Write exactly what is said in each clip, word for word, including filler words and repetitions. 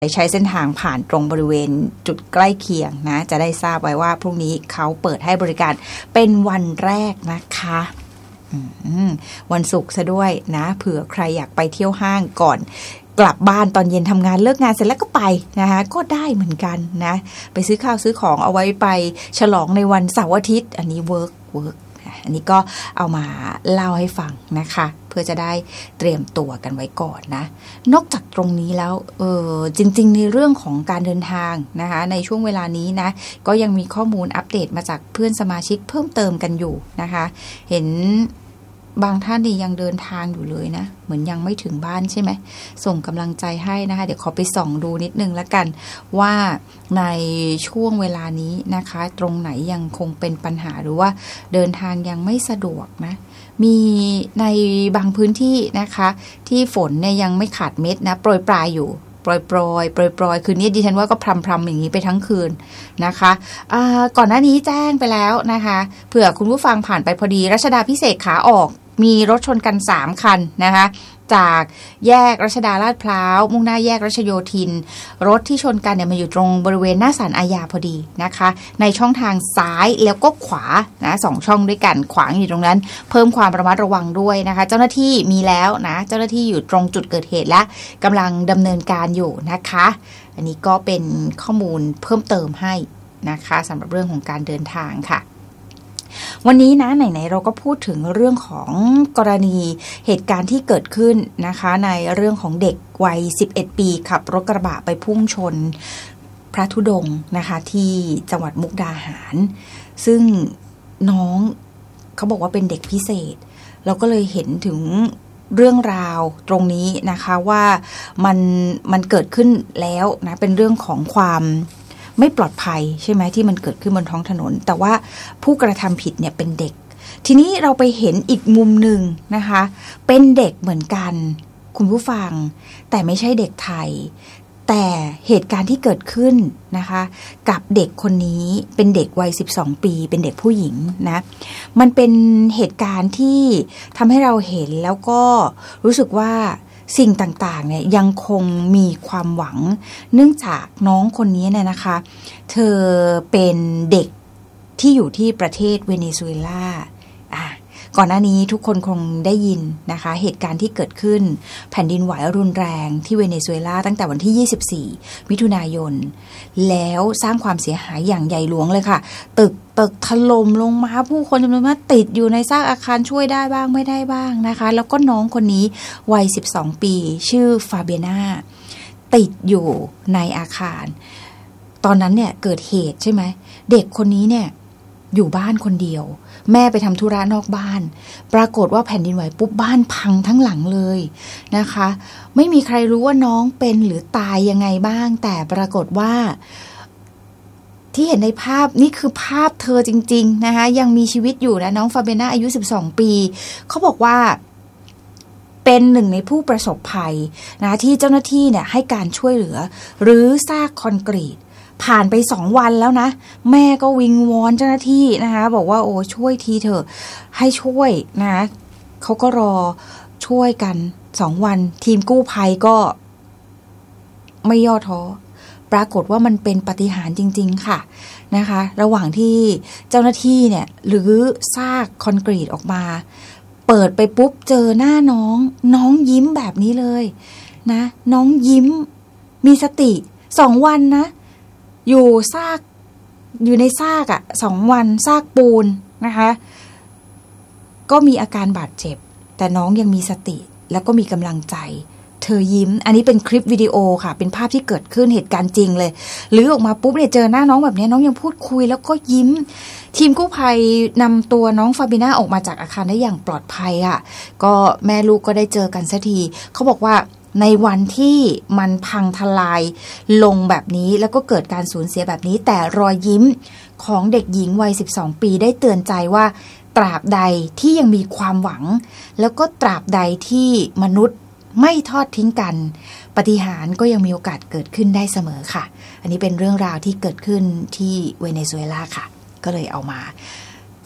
ใช้เส้นทางผ่านตรงบริเวณจุดใกล้เคียงนะจะได้ทราบไว้ว่าพรุ่งนี้เขาเปิดให้บริการเป็นวันแรกนะคะวันศุกร์ซะด้วยนะเผื่อใครอยากไปเที่ยวห้างก่อนกลับบ้านตอนเย็นทำงานเลิกงานเสร็จแล้วก็ไปนะคะก็ได้เหมือนกันนะไปซื้อข้าวซื้อของเอาไว้ไปฉลองในวันเสาร์อาทิตย์อันนี้เวิร์กเวิร์กอันนี้ก็เอามาเล่าให้ฟังนะคะเพื่อจะได้เตรียมตัวกันไว้ก่อนนะนอกจากตรงนี้แล้วเออจริงๆในเรื่องของการเดินทางนะคะในช่วงเวลานี้นะก็ยังมีข้อมูลอัปเดตมาจากเพื่อนสมาชิกเพิ่มเติมกันอยู่นะคะเห็นบางท่านนี่ยังเดินทางอยู่เลยนะเหมือนยังไม่ถึงบ้านใช่ไหมส่งกำลังใจให้นะคะเดี๋ยวขอไปส่องดูนิดนึงแล้วกันว่าในช่วงเวลานี้นะคะตรงไหนยังคงเป็นปัญหาหรือว่าเดินทางยังไม่สะดวกนะมีในบางพื้นที่นะคะที่ฝนเนี่ยยังไม่ขาดเม็ดนะโปรยปลายอยู่ปล่อยปล่อยปล่อยปล่อยคืนนี้ดิฉันว่าก็พรำพรำอย่างนี้ไปทั้งคืนนะคะะก่อนหน้านี้แจ้งไปแล้วนะคะเผื่อคุณผู้ฟังผ่านไปพอดีรัชดาภิเษกขาออกมีรถชนกันสามคันนะคะจากแยกรัชดาลาดพร้าวมุ่งหน้าแยกรัชโยธินรถที่ชนกันเนี่ยมันอยู่ตรงบริเวณหน้าศาลอาญาพอดีนะคะในช่องทางซ้ายแล้วก็ขวานะสองช่องด้วยกันขวางอยู่ตรงนั้นเพิ่มความระมัดระวังด้วยนะคะเจ้าหน้าที่มีแล้วนะเจ้าหน้าที่อยู่ตรงจุดเกิดเหตุและกำลังดำเนินการอยู่นะคะอันนี้ก็เป็นข้อมูลเพิ่มเติมให้นะคะสำหรับเรื่องของการเดินทางค่ะวันนี้นะไหนๆเราก็พูดถึงเรื่องของกรณีเหตุการณ์ที่เกิดขึ้นนะคะในเรื่องของเด็กวัยสิบเอ็ดปีขับรถกระบะไปพุ่งชนพระธุดงค์นะคะที่จังหวัดมุกดาหารซึ่งน้องเขาบอกว่าเป็นเด็กพิเศษเราก็เลยเห็นถึงเรื่องราวตรงนี้นะคะว่ามันมันเกิดขึ้นแล้วนะเป็นเรื่องของความไม่ปลอดภัยใช่ไหมที่มันเกิดขึ้นบนท้องถนนแต่ว่าผู้กระทำผิดเนี่ยเป็นเด็กทีนี้เราไปเห็นอีกมุมหนึ่งนะคะเป็นเด็กเหมือนกันคุณผู้ฟังแต่ไม่ใช่เด็กไทยแต่เหตุการณ์ที่เกิดขึ้นนะคะกับเด็กคนนี้เป็นเด็กวัยสิบสองปีเป็นเด็กผู้หญิงนะมันเป็นเหตุการณ์ที่ทำให้เราเห็นแล้วก็รู้สึกว่าสิ่งต่างๆเนี่ยยังคงมีความหวังเนื่องจากน้องคนนี้เนี่ยนะคะเธอเป็นเด็กที่อยู่ที่ประเทศเวเนซุเอลาอ่ะก่อนหน้านี้ทุกคนคงได้ยินนะคะเหตุการณ์ที่เกิดขึ้นแผ่นดินไหวรุนแรงที่เวเนซุเอลาตั้งแต่วันที่ยี่สิบสี่มิถุนายนแล้วสร้างความเสียหายอย่างใหญ่หลวงเลยค่ะตึกตึกถล่มลงมาผู้คนจำนวนมากติดอยู่ในซากอาคารช่วยได้บ้างไม่ได้บ้างนะคะแล้วก็น้องคนนี้วัยสิบสองปีชื่อฟาเบียนาติดอยู่ในอาคารตอนนั้นเนี่ยเกิดเหตุใช่ไหมเด็กคนนี้เนี่ยอยู่บ้านคนเดียวแม่ไปทำธุระนอกบ้านปรากฏว่าแผ่นดินไหวปุ๊บบ้านพังทั้งหลังเลยนะคะไม่มีใครรู้ว่าน้องเป็นหรือตายยังไงบ้างแต่ปรากฏว่าที่เห็นในภาพนี่คือภาพเธอจริงๆนะคะยังมีชีวิตอยู่นะน้องฟาเบน่าอายุสิบสองปีเขาบอกว่าเป็นหนึ่งในผู้ประสบภัยนะที่เจ้าหน้าที่เนี่ยให้การช่วยเหลือหรือซากคอนกรีตผ่านไปสองวันแล้วนะแม่ก็วิงวอนเจ้าหน้าที่นะคะบอกว่าโอ้ช่วยทีเถอะให้ช่วยนะเขาก็รอช่วยกันสองวันทีมกู้ภัยก็ไม่ย่อท้อปรากฏว่ามันเป็นปาฏิหาริย์จริงๆค่ะนะคะระหว่างที่เจ้าหน้าที่เนี่ยหรือซากคอนกรีตออกมาเปิดไปปุ๊บเจอหน้าน้องน้องยิ้มแบบนี้เลยนะน้องยิ้มมีสติสองวันนะอยู่ซากอยู่ในซากอ่ะสองวันซากปูนนะคะก็มีอาการบาดเจ็บแต่น้องยังมีสติแล้วก็มีกำลังใจเธอยิ้มอันนี้เป็นคลิปวิดีโอค่ะเป็นภาพที่เกิดขึ้นเหตุการณ์จริงเลยหรือออกมาปุ๊บเนี่ยเจอหน้าน้องแบบนี้น้องยังพูดคุยแล้วก็ยิ้มทีมกู้ภัยนำตัวน้องฟาบิน่าออกมาจากอาคารได้อย่างปลอดภัยอ่ะก็แม่ลูกก็ได้เจอกันสักทีเขาบอกว่าในวันที่มันพังทลายลงแบบนี้แล้วก็เกิดการสูญเสียแบบนี้แต่รอยยิ้มของเด็กหญิงวัยสิบสองปีได้เตือนใจว่าตราบใดที่ยังมีความหวังแล้วก็ตราบใดที่มนุษย์ไม่ทอดทิ้งกันปาฏิหาริย์ก็ยังมีโอกาสเกิดขึ้นได้เสมอค่ะอันนี้เป็นเรื่องราวที่เกิดขึ้นที่เวเนซุเอลาค่ะก็เลยเอามา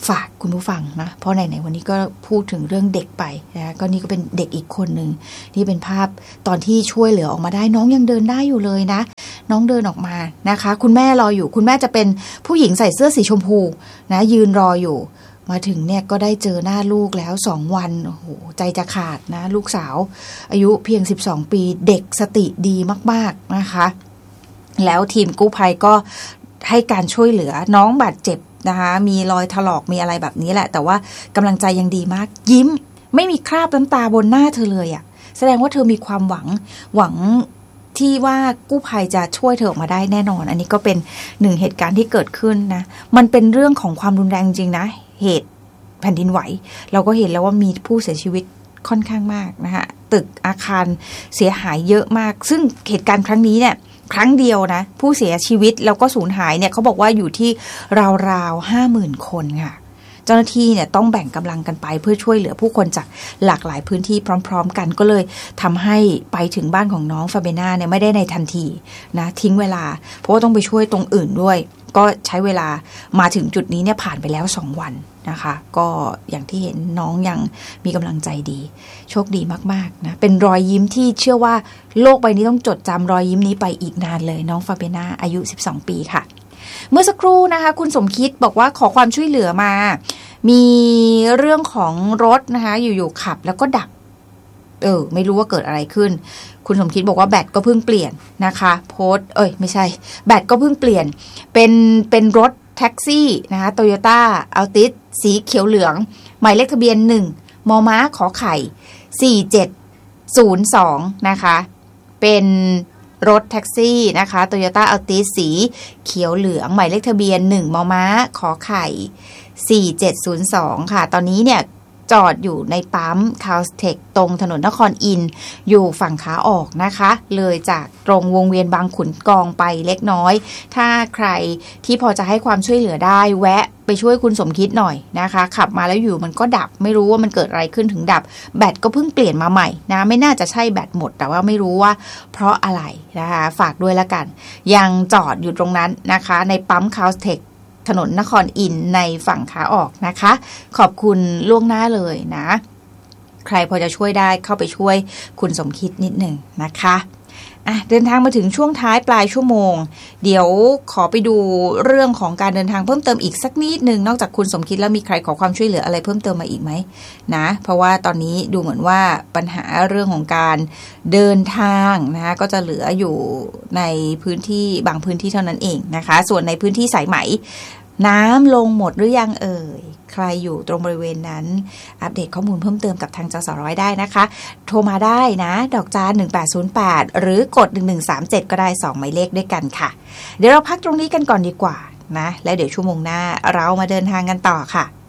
ฝากคุณผู้ฟังนะเพราะไหนๆวันนี้ก็พูดถึงเรื่องเด็กไปนะก็นี่ก็เป็นเด็กอีกคนหนึ่งที่เป็นภาพตอนที่ช่วยเหลือออกมาได้น้องยังเดินได้อยู่เลยนะน้องเดินออกมานะคะคุณแม่รออยู่คุณแม่จะเป็นผู้หญิงใส่เสื้อสีชมพูนะยืนรออยู่มาถึงเนี่ยก็ได้เจอหน้าลูกแล้วสองวันโอ้โหใจจะขาดนะลูกสาวอายุเพียงสิบสองปีเด็กสติดีมากๆนะคะแล้วทีมกู้ภัยก็ให้การช่วยเหลือน้องบาดเจ็บนะคะมีรอยถลอกมีอะไรแบบนี้แหละแต่ว่ากำลังใจยังดีมากยิ้มไม่มีคราบน้ำตาบนหน้าเธอเลยอะแสดงว่าเธอมีความหวังหวังที่ว่ากู้ภัยจะช่วยเธอออกมาได้แน่นอนอันนี้ก็เป็นหนึ่งเหตุการณ์ที่เกิดขึ้นนะมันเป็นเรื่องของความรุนแรงจริงนะเหตุแผ่นดินไหวเราก็เห็นแล้วว่ามีผู้เสียชีวิตค่อนข้างมากนะคะตึกอาคารเสียหายเยอะมากซึ่งเหตุการณ์ครั้งนี้เนี่ยครั้งเดียวนะผู้เสียชีวิตแล้วก็สูญหายเนี่ยเขาบอกว่าอยู่ที่ราวๆห้าหมื่นคนค่ะเจ้าหน้าที่เนี่ยต้องแบ่งกำลังกันไปเพื่อช่วยเหลือผู้คนจากหลากหลายพื้นที่พร้อมๆกันก็เลยทำให้ไปถึงบ้านของน้องฟาเบน่าเนี่ยไม่ได้ในทันทีนะทิ้งเวลาเพราะว่าต้องไปช่วยตรงอื่นด้วยก็ใช้เวลามาถึงจุดนี้เนี่ยผ่านไปแล้วสองวันนะคะก็อย่างที่เห็นน้องยังมีกำลังใจดีโชคดีมากๆนะเป็นรอยยิ้มที่เชื่อว่าโลกใบนี้ต้องจดจำรอยยิ้มนี้ไปอีกนานเลยน้องฟาเบน่าอายุสิบสองปีค่ะเมื่อสักครู่นะคะคุณสมคิดบอกว่าขอความช่วยเหลือมามีเรื่องของรถนะคะอยู่ๆขับแล้วก็ดับเออไม่รู้ว่าเกิดอะไรขึ้นคุณสมคิดบอกว่าแบตก็เพิ่งเปลี่ยนนะคะโพสเอ้ยไม่ใช่แบตก็เพิ่งเปลี่ยนเป็นเป็นรถแท็กซี่นะคะ Toyota Altis สีเขียวเหลืองหมายเลขทะเบียนหนึ่งมอม้าขอไข่สี่เจ็ดศูนย์สองนะคะเป็นรถแท็กซี่นะคะ Toyota Altis สีเขียวเหลืองหมายเลขทะเบียนหนึ่งมอม้าขอไข่สี่เจ็ดศูนย์สองค่ะตอนนี้เนี่ยจอดอยู่ในปั๊ม Caltex ตรงถนนนครอินทร์อยู่ฝั่งขาออกนะคะเลยจากตรงวงเวียนบางขุนกองไปเล็กน้อยถ้าใครที่พอจะให้ความช่วยเหลือได้แวะไปช่วยคุณสมคิดหน่อยนะคะขับมาแล้วอยู่มันก็ดับไม่รู้ว่ามันเกิดอะไรขึ้นถึงดับแบตก็เพิ่งเปลี่ยนมาใหม่นะไม่น่าจะใช่แบตหมดแต่ว่าไม่รู้ว่าเพราะอะไรนะคะฝากด้วยละกันยังจอดอยู่ตรงนั้นนะคะในปั๊ม Caltexถนนนครอินทร์ในฝั่งขาออกนะคะขอบคุณล่วงหน้าเลยนะใครพอจะช่วยได้เข้าไปช่วยคุณสมคิดนิดหนึ่งนะคะอ่ะเดินทางมาถึงช่วงท้ายปลายชั่วโมงเดี๋ยวขอไปดูเรื่องของการเดินทางเพิ่มเติมอีกสักนิดนึงนอกจากคุณสมคิดแล้วมีใครขอความช่วยเหลืออะไรเพิ่มเติมมาอีกไหมนะเพราะว่าตอนนี้ดูเหมือนว่าปัญหาเรื่องของการเดินทางนะคะก็จะเหลืออยู่ในพื้นที่บางพื้นที่เท่านั้นเองนะคะส่วนในพื้นที่สายไหมน้ำลงหมดหรือยังเอ่ยใครอยู่ตรงบริเวณนั้นอัปเดตข้อมูลเพิ่มเติมกับทางจสร้อยได้นะคะโทรมาได้นะดอกจานหนึ่งแปดศูนย์แปดหรือกดหนึ่งหนึ่งสามเจ็ดก็ได้สองหมายเลขด้วยกันค่ะเดี๋ยวเราพักตรงนี้กันก่อนดีกว่านะแล้วเดี๋ยวชั่วโมงหน้าเรามาเดินทางกันต่อค่ะ